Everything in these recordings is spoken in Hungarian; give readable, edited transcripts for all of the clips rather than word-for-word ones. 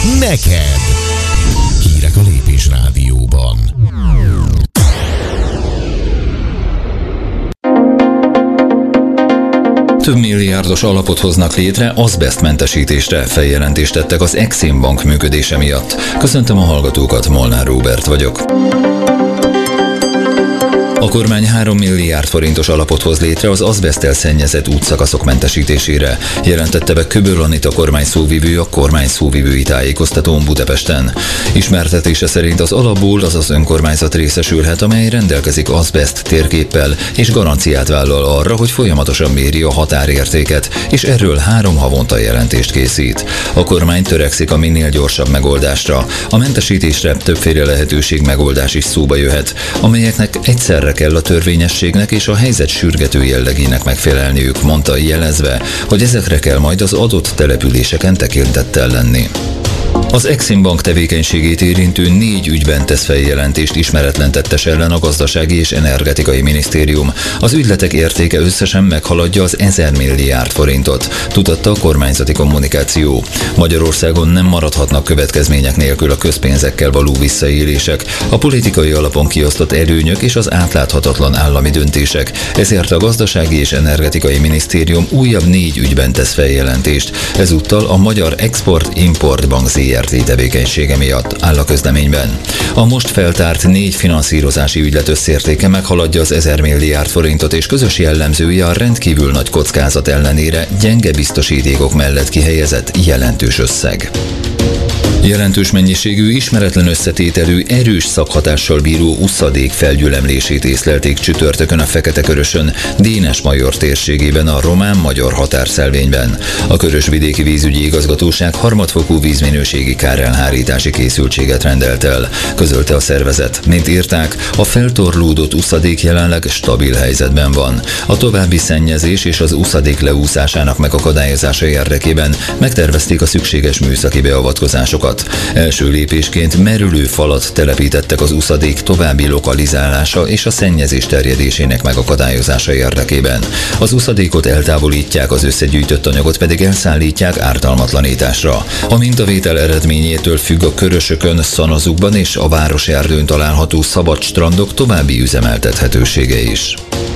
neked. Hírek a Lépés Rádióban. Több milliárdos alapot hoznak létre azbesztmentesítésre, feljelentést tettek az Exim Bank működése miatt. Köszöntöm a hallgatókat, Molnár Róbert vagyok. A kormány 3 milliárd forintos alapot hoz létre az azbeszttel szennyezett útszakaszok mentesítésére, jelentette be Köböl Anita kormányszóvivő a kormányszóvivői tájékoztatón Budapesten. Ismertetése szerint az alapból az önkormányzat részesülhet, amely rendelkezik azbeszt térképpel és garanciát vállal arra, hogy folyamatosan méri a határértéket, és erről 3 havonta jelentést készít. A kormány törekszik a minél gyorsabb megoldásra. A mentesítésre többféle lehetőség megoldás is szóba jöhet, amelyeknek egyszerre kell a törvényességnek és a helyzet sürgető jellegének megfelelniük, mondta, jelezve, hogy ezekre kell majd az adott településeken tekintettel lenni. Az Exim Bank tevékenységét érintő 4 ügyben tesz feljelentést ismeretlen tettes ellen a Gazdasági és Energetikai Minisztérium. Az ügyletek értéke összesen meghaladja az 1000 milliárd forintot, tudatta a kormányzati kommunikáció. Magyarországon nem maradhatnak következmények nélkül a közpénzekkel való visszaélések, a politikai alapon kiosztott előnyök és az átláthatatlan állami döntések, ezért a Gazdasági és Energetikai Minisztérium újabb 4 ügyben tesz feljelentést, ezúttal a Magyar Export-Import Bank ZRT tevékenysége miatt, áll a közleményben. A most feltárt 4 finanszírozási ügylet összértéke meghaladja az 1000 milliárd forintot, és közös jellemzője a rendkívül nagy kockázat ellenére gyenge biztosítékok mellett kihelyezett jelentős összeg. Jelentős mennyiségű, ismeretlen összetételű, erős szaghatással bíró uszadék felgyülemlését észlelték csütörtökön a Fekete-Körösön, Dénes-Major térségében a román-magyar határszelvényben. A Körösvidéki Vízügyi Igazgatóság harmadfokú vízminőségi kárelhárítási készültséget rendelt el, közölte a szervezet. Mint írták, a feltorlódott uszadék jelenleg stabil helyzetben van. A további szennyezés és az uszadék leúszásának megakadályozása érdekében megtervezték a szükséges műszaki beavatkozásokat. Első lépésként merülő falat telepítettek az uszadék további lokalizálása és a szennyezés terjedésének megakadályozása érdekében. Az uszadékot eltávolítják, az összegyűjtött anyagot pedig elszállítják ártalmatlanításra. A mintavétel eredményétől függ a Körösökön, Szanazukban és a Városerdőn található szabad strandok további üzemeltethetősége is.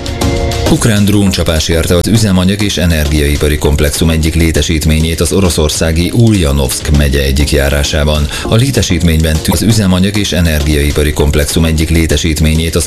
Ukrán dróncsapás érte az üzemanyag és energiaipari komplexum egyik létesítményét az oroszországi Uljanovszk megye egyik járásában. A létesítményben az üzemanyag és energiaipari komplexum egyik létesítményét az